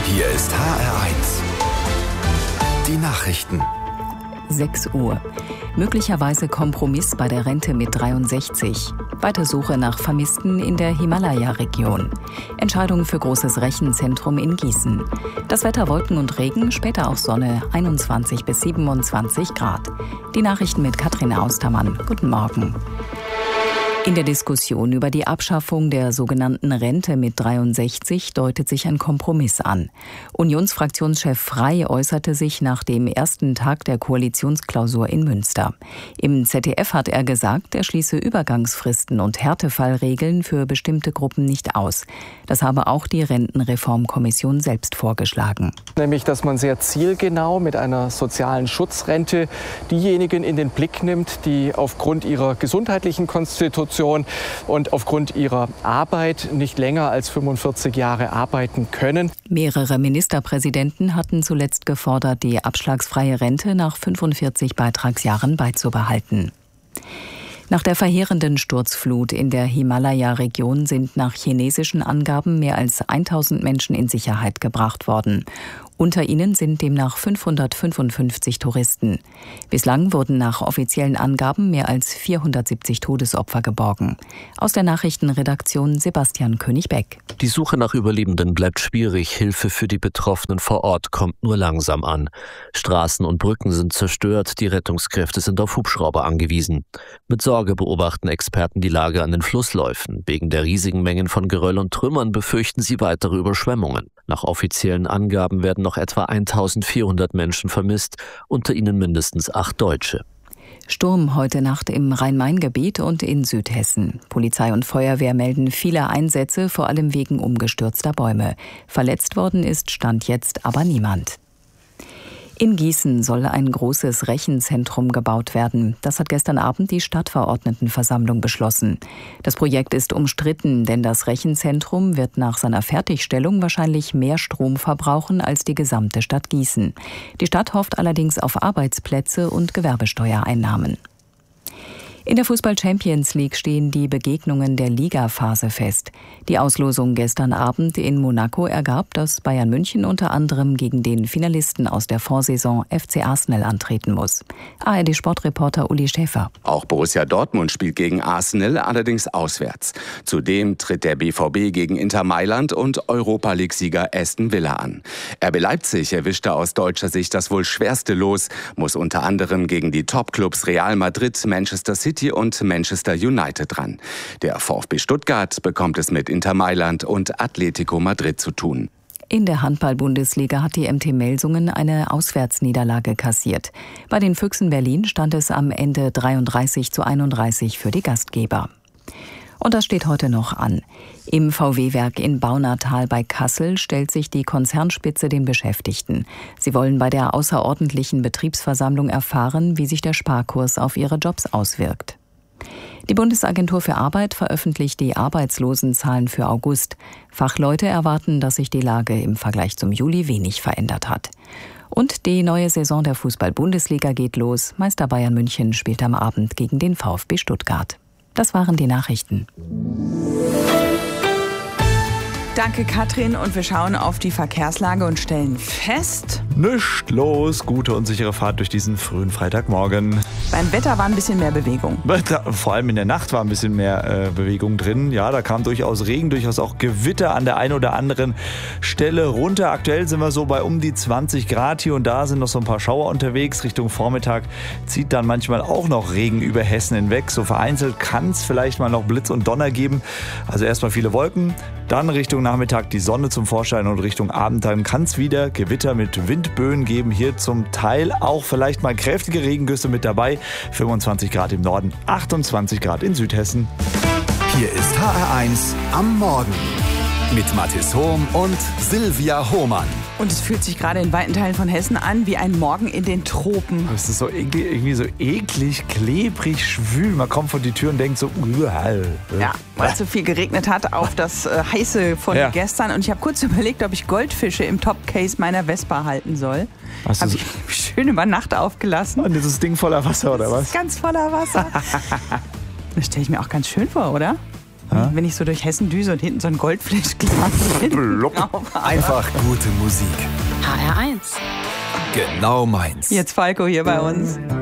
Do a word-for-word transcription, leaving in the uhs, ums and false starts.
Hier ist H R eins. Die Nachrichten. sechs Uhr. Möglicherweise Kompromiss bei der Rente mit dreiundsechzig. Weiter Suche nach Vermissten in der Himalaya-Region. Entscheidung für großes Rechenzentrum in Gießen. Das Wetter Wolken und Regen, später auch Sonne, einundzwanzig bis siebenundzwanzig Grad. Die Nachrichten mit Katrin Austermann. Guten Morgen. In der Diskussion über die Abschaffung der sogenannten Rente mit dreiundsechzig deutet sich ein Kompromiss an. Unionsfraktionschef Frey äußerte sich nach dem ersten Tag der Koalitionsklausur in Münster. Im Z D F hat er gesagt, er schließe Übergangsfristen und Härtefallregeln für bestimmte Gruppen nicht aus. Das habe auch die Rentenreformkommission selbst vorgeschlagen. Nämlich, dass man sehr zielgenau mit einer sozialen Schutzrente diejenigen in den Blick nimmt, die aufgrund ihrer gesundheitlichen Konstitution und aufgrund ihrer Arbeit nicht länger als fünfundvierzig Jahre arbeiten können. Mehrere Ministerpräsidenten hatten zuletzt gefordert, die abschlagsfreie Rente nach fünfundvierzig Beitragsjahren beizubehalten. Nach der verheerenden Sturzflut in der Himalaya-Region sind nach chinesischen Angaben mehr als tausend Menschen in Sicherheit gebracht worden. Unter ihnen sind demnach fünfhundertfünfundfünfzig Touristen. Bislang wurden nach offiziellen Angaben mehr als vierhundertsiebzig Todesopfer geborgen. Aus der Nachrichtenredaktion Sebastian König-Beck. Die Suche nach Überlebenden bleibt schwierig. Hilfe für die Betroffenen vor Ort kommt nur langsam an. Straßen und Brücken sind zerstört. Die Rettungskräfte sind auf Hubschrauber angewiesen. Mit Sorge beobachten Experten die Lage an den Flussläufen. Wegen der riesigen Mengen von Geröll und Trümmern befürchten sie weitere Überschwemmungen. Nach offiziellen Angaben werden noch etwa eintausendvierhundert Menschen vermisst, unter ihnen mindestens acht Deutsche. Sturm heute Nacht im Rhein-Main-Gebiet und in Südhessen. Polizei und Feuerwehr melden viele Einsätze, vor allem wegen umgestürzter Bäume. Verletzt worden ist Stand jetzt aber niemand. In Gießen soll ein großes Rechenzentrum gebaut werden. Das hat gestern Abend die Stadtverordnetenversammlung beschlossen. Das Projekt ist umstritten, denn das Rechenzentrum wird nach seiner Fertigstellung wahrscheinlich mehr Strom verbrauchen als die gesamte Stadt Gießen. Die Stadt hofft allerdings auf Arbeitsplätze und Gewerbesteuereinnahmen. In der Fußball-Champions League stehen die Begegnungen der Ligaphase fest. Die Auslosung gestern Abend in Monaco ergab, dass Bayern München unter anderem gegen den Finalisten aus der Vorsaison F C Arsenal antreten muss. A R D-Sportreporter Uli Schäfer. Auch Borussia Dortmund spielt gegen Arsenal, allerdings auswärts. Zudem tritt der B V B gegen Inter Mailand und Europa-League-Sieger Aston Villa an. R B Leipzig erwischte aus deutscher Sicht das wohl schwerste Los, muss unter anderem gegen die Top-Clubs Real Madrid, Manchester City und Manchester United ran. Der VfB Stuttgart bekommt es mit Inter Mailand und Atletico Madrid zu tun. In der Handball-Bundesliga hat die M T Melsungen eine Auswärtsniederlage kassiert. Bei den Füchsen Berlin stand es am Ende dreiunddreißig zu einunddreißig für die Gastgeber. Und das steht heute noch an. Im V W-Werk in Baunatal bei Kassel stellt sich die Konzernspitze den Beschäftigten. Sie wollen bei der außerordentlichen Betriebsversammlung erfahren, wie sich der Sparkurs auf ihre Jobs auswirkt. Die Bundesagentur für Arbeit veröffentlicht die Arbeitslosenzahlen für August. Fachleute erwarten, dass sich die Lage im Vergleich zum Juli wenig verändert hat. Und die neue Saison der Fußball-Bundesliga geht los. Meister Bayern München spielt am Abend gegen den VfB Stuttgart. Das waren die Nachrichten. Danke, Katrin. Und wir schauen auf die Verkehrslage und stellen fest: Nicht los. Gute und sichere Fahrt durch diesen frühen Freitagmorgen. Beim Wetter war ein bisschen mehr Bewegung. Vor allem in der Nacht war ein bisschen mehr äh, Bewegung drin. Ja, da kam durchaus Regen, durchaus auch Gewitter an der einen oder anderen Stelle runter. Aktuell sind wir so bei um die zwanzig Grad. Hier und da sind noch so ein paar Schauer unterwegs. Richtung Vormittag zieht dann manchmal auch noch Regen über Hessen hinweg. So vereinzelt kann es vielleicht mal noch Blitz und Donner geben. Also erstmal viele Wolken, dann Richtung Nachmittag die Sonne zum Vorschein und Richtung Abend dann kann es wieder Gewitter mit Windböen geben. Hier zum Teil auch vielleicht mal kräftige Regengüsse mit dabei. fünfundzwanzig Grad im Norden, achtundzwanzig Grad in Südhessen. Hier ist H R eins am Morgen mit Mathis Hohm und Silvia Hohmann. Und es fühlt sich gerade in weiten Teilen von Hessen an wie ein Morgen in den Tropen. Es ist so irgendwie, irgendwie so eklig, klebrig, schwül. Man kommt vor die Tür und denkt so, uah. Ja, weil es so viel geregnet hat auf das äh, Heiße von ja. gestern. Und ich habe kurz überlegt, ob ich Goldfische im Topcase meiner Vespa halten soll. Habe ich schön über Nacht aufgelassen. Und dieses Ding voller Wasser, oder was? Das ist ganz voller Wasser. Das stelle ich mir auch ganz schön vor, oder? Ja? Wenn ich so durch Hessen düse und hinten so ein Goldfischglas Einfach gute Musik. H R eins. Genau meins. Jetzt Falco hier bei uns.